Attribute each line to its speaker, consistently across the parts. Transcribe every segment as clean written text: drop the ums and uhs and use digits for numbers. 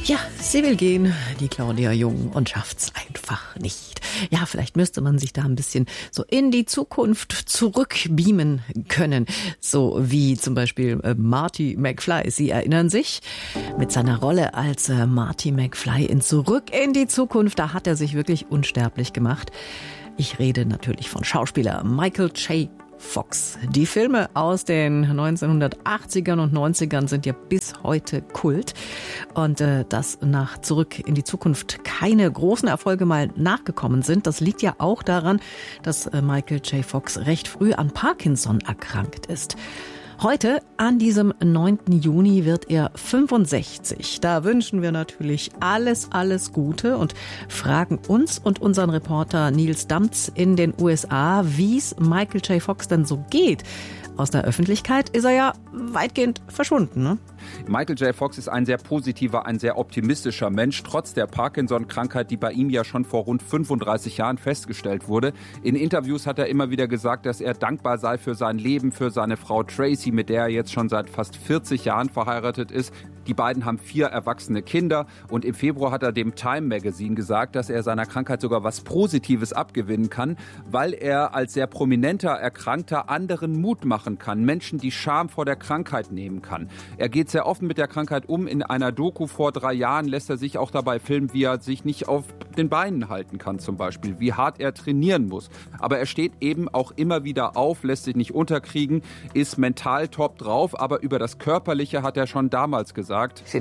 Speaker 1: Ja, sie will gehen, die Claudia Jung, und schafft's einfach nicht. Ja, vielleicht müsste man sich da ein bisschen so in die Zukunft zurückbeamen können. So wie zum Beispiel Marty McFly. Sie erinnern sich? Mit seiner Rolle als Marty McFly in Zurück in die Zukunft, da hat er sich wirklich unsterblich gemacht. Ich rede natürlich von Schauspieler Michael J. Fox. Die Filme aus den 1980ern und 90ern sind ja bis heute Kult. Und dass nach Zurück in die Zukunft keine großen Erfolge mal nachgekommen sind, das liegt ja auch daran, dass Michael J. Fox recht früh an Parkinson erkrankt ist. Heute, an diesem 9. Juni, wird er 65. Da wünschen wir natürlich alles Gute und fragen uns und unseren Reporter Nils Damz in den USA, wie es Michael J. Fox denn so geht. Aus der Öffentlichkeit ist er ja weitgehend verschwunden, ne?
Speaker 2: Michael J. Fox ist ein sehr positiver, ein sehr optimistischer Mensch, trotz der Parkinson-Krankheit, die bei ihm ja schon vor rund 35 Jahren festgestellt wurde. In Interviews hat er immer wieder gesagt, dass er dankbar sei für sein Leben, für seine Frau Tracy, mit der er jetzt schon seit fast 40 Jahren verheiratet ist. Die beiden haben 4 erwachsene Kinder und im Februar hat er dem Time Magazine gesagt, dass er seiner Krankheit sogar was Positives abgewinnen kann, weil er als sehr prominenter Erkrankter anderen Mut machen kann, Menschen die Scham vor der Krankheit nehmen kann. Er geht sehr offen mit der Krankheit um. In einer Doku vor 3 Jahren lässt er sich auch dabei filmen, wie er sich nicht auf den Beinen halten kann zum Beispiel, wie hart er trainieren muss. Aber er steht eben auch immer wieder auf, lässt sich nicht unterkriegen, ist mental top drauf, aber über das Körperliche hat er schon damals gesagt,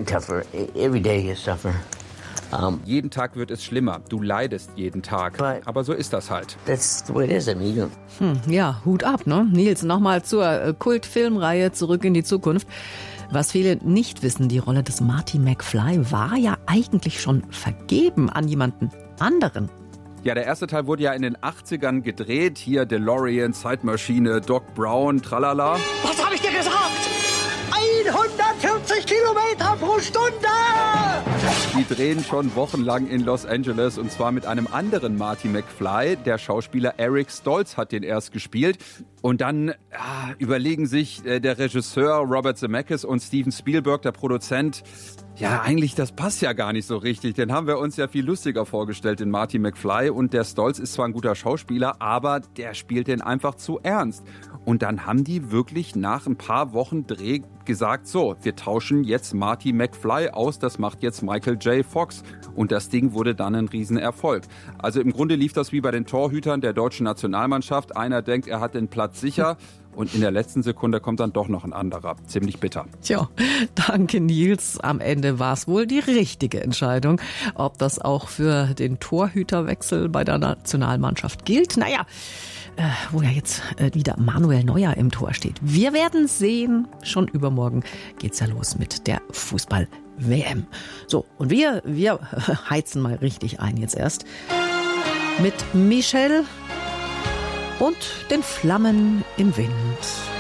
Speaker 2: jeden Tag wird es schlimmer. Du leidest jeden Tag. Aber so ist das halt.
Speaker 1: Ja, Hut ab, ne? Nils, nochmal zur Kultfilmreihe Zurück in die Zukunft. Was viele nicht wissen, die Rolle des Marty McFly war ja eigentlich schon vergeben an jemanden anderen.
Speaker 2: Ja, der erste Teil wurde ja in den 80ern gedreht. Hier DeLorean, Zeitmaschine, Doc Brown, tralala.
Speaker 3: Was habe ich dir gesagt? 140 Kilometer pro Stunde!
Speaker 2: Die drehen schon wochenlang in Los Angeles und zwar mit einem anderen Marty McFly. Der Schauspieler Eric Stoltz hat den erst gespielt. Und dann überlegen sich der Regisseur Robert Zemeckis und Steven Spielberg, der Produzent, ja, eigentlich, das passt ja gar nicht so richtig. Den haben wir uns ja viel lustiger vorgestellt, den Marty McFly. Und der Stoltz ist zwar ein guter Schauspieler, aber der spielt den einfach zu ernst. Und dann haben die wirklich nach ein paar Wochen Dreh gesagt, so, wir tauschen jetzt Marty McFly aus, das macht jetzt Michael J. Fox. Und das Ding wurde dann ein Riesenerfolg. Also im Grunde lief das wie bei den Torhütern der deutschen Nationalmannschaft. Einer denkt, er hat den Platz sicher. Und in der letzten Sekunde kommt dann doch noch ein anderer. Ziemlich bitter.
Speaker 1: Tja, danke Nils. Am Ende war es wohl die richtige Entscheidung. Ob das auch für den Torhüterwechsel bei der Nationalmannschaft gilt? Naja, wo ja jetzt wieder Manuel Neuer im Tor steht. Wir werden sehen. Schon übermorgen geht's ja los mit der Fußball-WM. So, und wir heizen mal richtig ein jetzt erst. Mit Michel und den Flammen im Wind.